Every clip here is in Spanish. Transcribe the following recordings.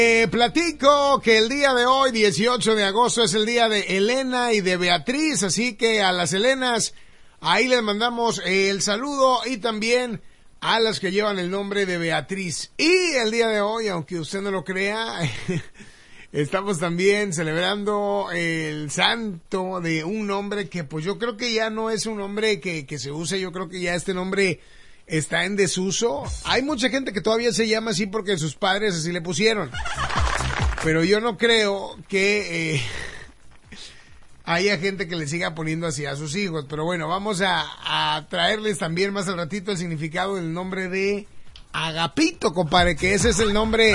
Platico que el día de hoy, 18 de agosto, es el día de Elena y de Beatriz, así que a las Elenas, ahí les mandamos el saludo y también a las que llevan el nombre de Beatriz. Y el día de hoy, aunque usted no lo crea, estamos también celebrando el santo de un nombre que pues yo creo que ya no es un nombre que se use, yo creo que ya este nombre está en desuso. Hay mucha gente que todavía se llama así porque sus padres así le pusieron. Pero yo no creo que haya gente que le siga poniendo así a sus hijos. Pero bueno, vamos a traerles también más al ratito el significado del nombre de Agapito, compadre, que ese es el nombre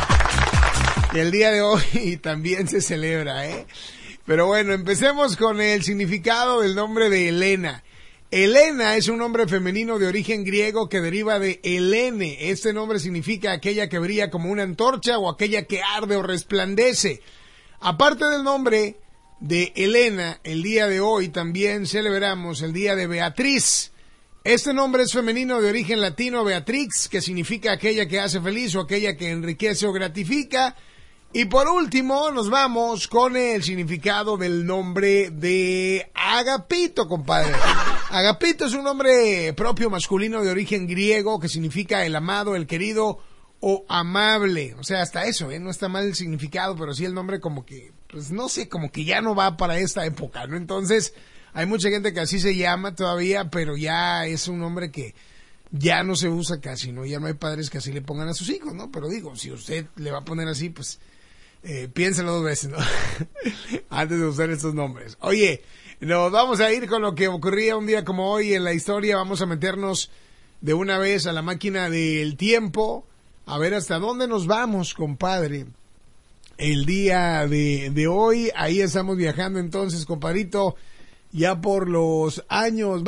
que el día de hoy también se celebra, ¿eh? Pero bueno, empecemos con el significado del nombre de Elena. Elena es un nombre femenino de origen griego que deriva de Helene. Este nombre significa aquella que brilla como una antorcha o aquella que arde o resplandece. Aparte del nombre de Elena, el día de hoy también celebramos el día de Beatriz. Este nombre es femenino de origen latino, Beatrix, que significa aquella que hace feliz o aquella que enriquece o gratifica. Y por último, nos vamos con el significado del nombre de Agapito, compadre. Agapito es un nombre propio masculino de origen griego que significa el amado, el querido o amable. O sea, hasta eso, no está mal el significado, pero sí el nombre como que, pues no sé, como que ya no va para esta época, ¿no? Entonces, hay mucha gente que así se llama todavía, pero ya es un nombre que ya no se usa casi, ¿no? Ya no hay padres que así le pongan a sus hijos, ¿no? Pero digo, si usted le va a poner así, pues piénselo dos veces, ¿no? Antes de usar estos nombres. Oye, nos vamos a ir con lo que ocurría un día como hoy en la historia. Vamos a meternos de una vez a la máquina del tiempo. A ver hasta dónde nos vamos, compadre. El día de hoy. Ahí estamos viajando entonces, compadrito. Ya por los años.